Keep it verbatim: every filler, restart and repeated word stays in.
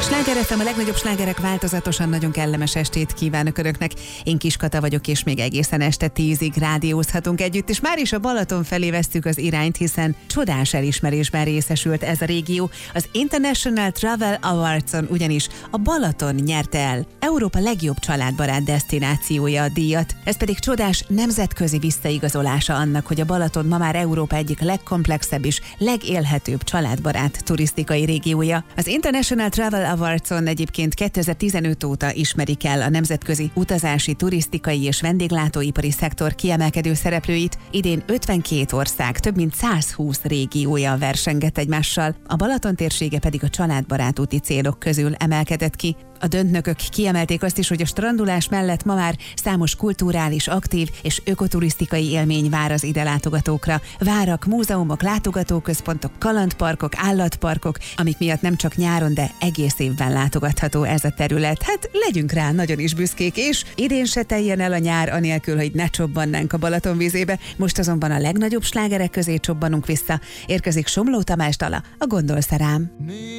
Sláger ef em, a legnagyobb slágerek, változatosan nagyon kellemes estét kívánok Önöknek. Én Kis Kata vagyok, és még egészen este tízig rádiózhatunk együtt, és már is a Balaton felé vesztük az irányt, hiszen csodás elismerésben részesült ez a régió. Az International Travel Awards-on ugyanis a Balaton nyerte el Európa legjobb családbarát desztinációja a díjat. Ez pedig csodás nemzetközi visszaigazolása annak, hogy a Balaton ma már Európa egyik legkomplexebb és legélhetőbb családbarát turisztikai régiója. Az International Travel Awards-on egyébként kétezer-tizenöt óta ismerik el a nemzetközi utazási, turisztikai és vendéglátóipari szektor kiemelkedő szereplőit. Idén ötvenkét ország, több mint százhúsz régiója versengett egymással, a Balaton térsége pedig a családbarát úti célok közül emelkedett ki. A döntnökök kiemelték azt is, hogy a strandolás mellett ma már számos kulturális, aktív és ökoturisztikai élmény vár az ide látogatókra. Várak, múzeumok, látogatóközpontok, kalandparkok, állatparkok, amik miatt nem csak nyáron, de egész évben látogatható ez a terület. Hát legyünk rá nagyon is büszkék, és idén se teljen el a nyár anélkül, hogy ne csobbannánk a Balaton vízébe. Most azonban a legnagyobb slágerek közé csobbanunk vissza. Érkezik Somló Tamás dala, a Gondolsz rám.